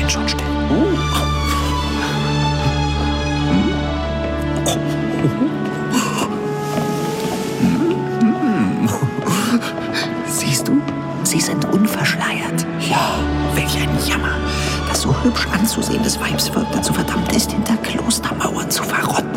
bin schon still. Siehst du? Sie sind unverschleiert. Ja. Welch ein Jammer. Das so hübsch anzusehendes Weibsvolk dazu verdammt ist, hinter Klostermauern zu verrotten.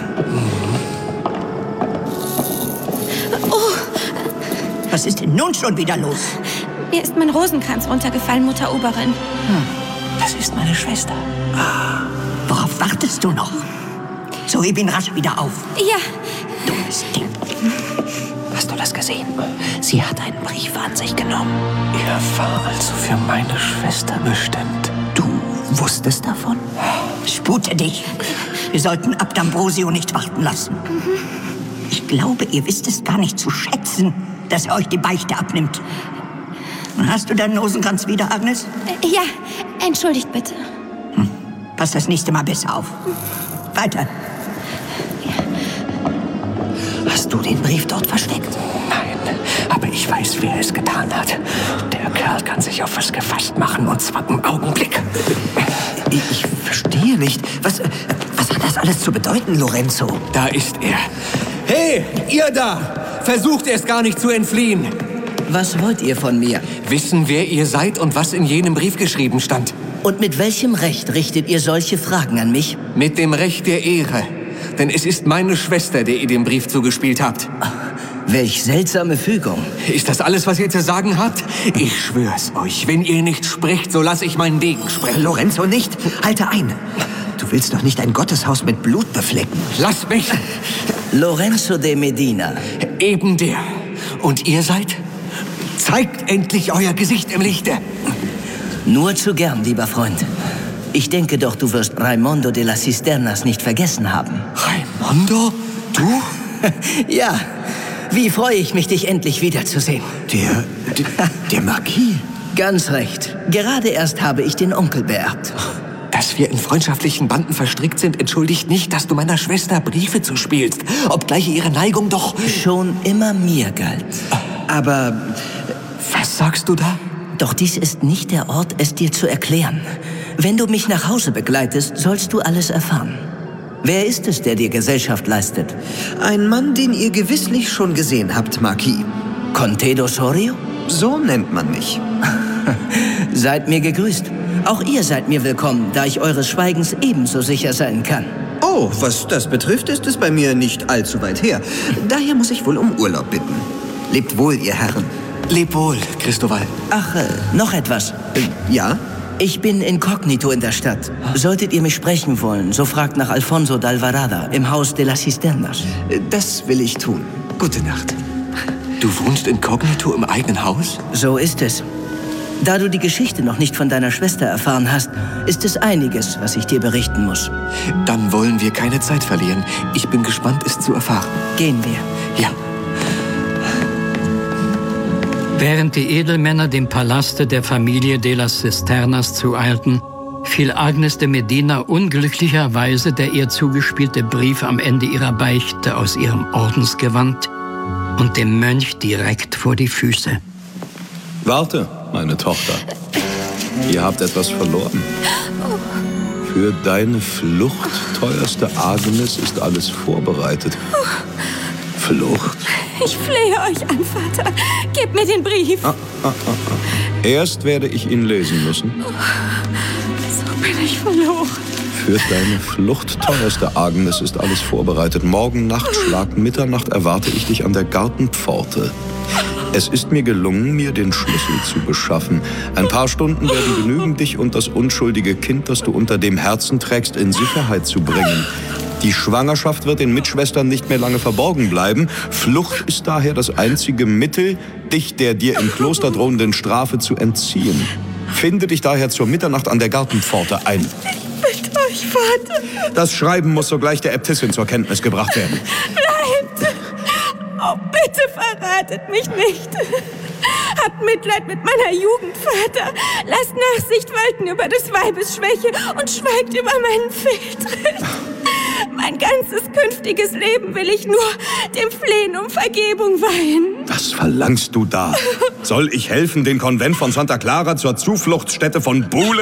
Was ist denn nun schon wieder los? Mir ist mein Rosenkranz runtergefallen, Mutter Oberin. Das ist meine Schwester. Worauf wartest du noch? So, heb ihn rasch wieder auf. Ja. Dummes Ding. Hast du das gesehen? Sie hat einen Brief an sich genommen. Er war also für meine Schwester bestimmt. Du wusstest davon? Spute dich. Wir sollten Abt Ambrosio nicht warten lassen. Ich glaube, ihr wisst es gar nicht zu schätzen, dass er euch die Beichte abnimmt. Hast du deinen Rosenkranz wieder, Agnes? Ja, entschuldigt bitte. Pass das nächste Mal besser auf. Weiter. Hast du den Brief dort versteckt? Nein, aber ich weiß, wer es getan hat. Der Kerl kann sich auf was gefasst machen, und zwar im Augenblick. Ich verstehe nicht. Was hat das alles zu bedeuten, Lorenzo? Da ist er. Hey, ihr da! Versucht erst gar nicht zu entfliehen. Was wollt ihr von mir? Wissen, wer ihr seid und was in jenem Brief geschrieben stand. Und mit welchem Recht richtet ihr solche Fragen an mich? Mit dem Recht der Ehre. Denn es ist meine Schwester, der ihr den Brief zugespielt habt. Welch seltsame Fügung. Ist das alles, was ihr zu sagen habt? Ich schwör's euch, wenn ihr nicht sprecht, so lasse ich meinen Degen sprechen. Lorenzo, nicht. Halte ein. Du willst doch nicht ein Gotteshaus mit Blut beflecken. Lasst mich! Lorenzo de Medina. Eben der. Und ihr seid? Zeigt endlich euer Gesicht im Lichte. Nur zu gern, lieber Freund. Ich denke doch, du wirst Raimondo de las Cisternas nicht vergessen haben. Raimondo? Du? Ja. Wie freue ich mich, dich endlich wiederzusehen. Der Marquis? Ganz recht. Gerade erst habe ich den Onkel beerbt. Dass wir in freundschaftlichen Banden verstrickt sind, entschuldigt nicht, dass du meiner Schwester Briefe zuspielst, obgleich ihre Neigung doch schon immer mir galt. Aber was sagst du da? Doch dies ist nicht der Ort, es dir zu erklären. Wenn du mich nach Hause begleitest, sollst du alles erfahren. Wer ist es, der dir Gesellschaft leistet? Ein Mann, den ihr gewisslich schon gesehen habt, Marquis. Conte d'Osorio? So nennt man mich. Seid mir gegrüßt. Auch ihr seid mir willkommen, da ich eures Schweigens ebenso sicher sein kann. Oh, was das betrifft, ist es bei mir nicht allzu weit her. Daher muss ich wohl um Urlaub bitten. Lebt wohl, ihr Herren. Leb wohl, Christoval. Ach, noch etwas. Ja? Ich bin inkognito in der Stadt. Solltet ihr mich sprechen wollen, so fragt nach Alfonso d'Alvarada im Haus de las Cisternas. Das will ich tun. Gute Nacht. Du wohnst inkognito im eigenen Haus? So ist es. Da du die Geschichte noch nicht von deiner Schwester erfahren hast, ist es einiges, was ich dir berichten muss. Dann wollen wir keine Zeit verlieren. Ich bin gespannt, es zu erfahren. Gehen wir. Ja. Während die Edelmänner dem Palaste der Familie de las Cisternas zueilten, fiel Agnes de Medina unglücklicherweise der ihr zugespielte Brief am Ende ihrer Beichte aus ihrem Ordensgewand und dem Mönch direkt vor die Füße. Warte, meine Tochter. Ihr habt etwas verloren. Für deine Flucht, teuerste Agnes, ist alles vorbereitet. Flucht? Ich flehe euch an, Vater. Gebt mir den Brief. Erst werde ich ihn lesen müssen. So bin ich verloren. Für deine Flucht, teuerste Agnes, ist alles vorbereitet. Morgen Nacht, Schlag Mitternacht, erwarte ich dich an der Gartenpforte. Es ist mir gelungen, mir den Schlüssel zu beschaffen. Ein paar Stunden werden genügen, dich und das unschuldige Kind, das du unter dem Herzen trägst, in Sicherheit zu bringen. Die Schwangerschaft wird den Mitschwestern nicht mehr lange verborgen bleiben. Flucht ist daher das einzige Mittel, dich der dir im Kloster drohenden Strafe zu entziehen. Finde dich daher zur Mitternacht an der Gartenpforte ein. Ich bitte euch, Vater. Das Schreiben muss sogleich der Äbtissin zur Kenntnis gebracht werden. Bleibt! Oh, bitte verratet mich nicht. Habt Mitleid mit meiner Jugend, Vater. Lasst Nachsicht walten über des Weibes Schwäche und schweigt über meinen Fehltritt. Mein ganzes künftiges Leben will ich nur dem Flehen um Vergebung weihen. Was verlangst du da? Soll ich helfen, den Konvent von Santa Clara zur Zufluchtsstätte von Buhlen